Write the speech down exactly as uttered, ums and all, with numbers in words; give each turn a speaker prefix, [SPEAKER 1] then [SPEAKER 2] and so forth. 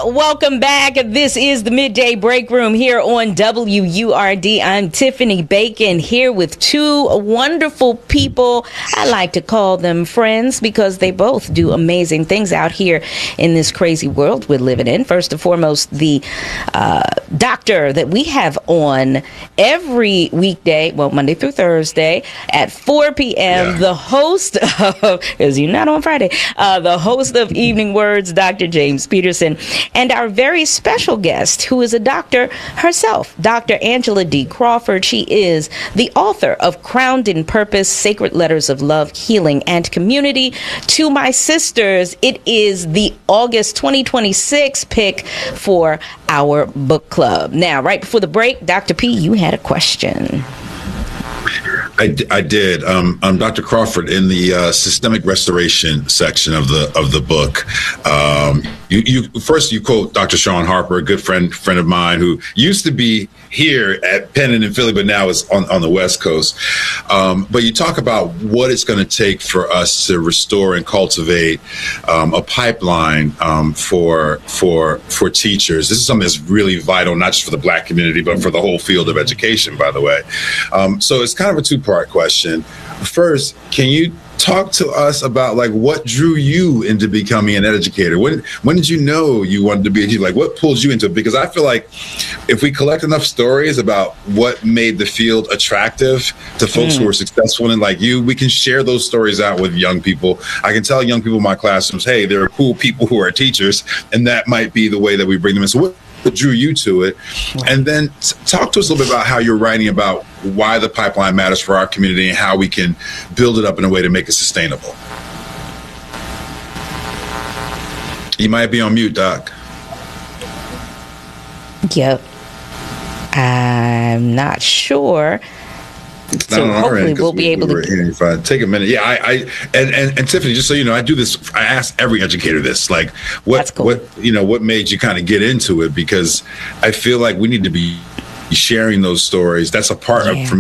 [SPEAKER 1] welcome back. This is the Midday Break Room here on W U R D. I'm Tiffany Bacon here with two wonderful people. I like to call them friends because they both do amazing things out here in this crazy world we're living in. First and foremost, the uh, doctor that we have on every weekday, well, Monday through Thursday at four p.m. Yeah. The host of, because you're not on Friday, uh, the host of Evening Words, Doctor James Peterson, and our very special guest, who is a doctor herself, Doctor Angela D. Crawford. She is the author of Crowned in Purpose, Sacred Letters of Love, Healing, and Community. To my sisters, it is the August twenty twenty-six pick for our book club. Now, right before the break, Doctor P, you had a question.
[SPEAKER 2] I, I did. Um, um, Doctor Crawford, in the uh, systemic restoration section of the of the book, um, you, you first you quote Doctor Sean Harper, a good friend friend of mine who used to be here at Penn and in Philly, but now is on, on the West Coast. Um, but you talk about what it's going to take for us to restore and cultivate um, a pipeline um, for for for teachers. This is something that's really vital, not just for the Black community, but for the whole field of education, by the way. Um, so it's kind of a two-part question. First, can you talk to us about like what drew you into becoming an educator? When when did you know you wanted to be a teacher? Like what pulled you into it? Because I feel like if we collect enough stories about what made the field attractive to folks mm. who are successful in like you, we can share those stories out with young people. I can tell young people in my classrooms, hey, there are cool people who are teachers, and that might be the way that we bring them in. So what drew you to it? Right. And then talk to us a little bit about how you're writing about why the pipeline matters for our community and how we can build it up in a way to make it sustainable. You might be on mute, Doc.
[SPEAKER 1] Yep. I'm not sure.
[SPEAKER 2] It's
[SPEAKER 1] so hopefully we'll be we, able we to
[SPEAKER 2] if I take a minute. Yeah, I, I and, and and Tiffany, just so you know, I do this. I ask every educator this, like, what cool. what you know, what made you kind of get into it? Because I feel like we need to be sharing those stories. That's a part yeah. of. For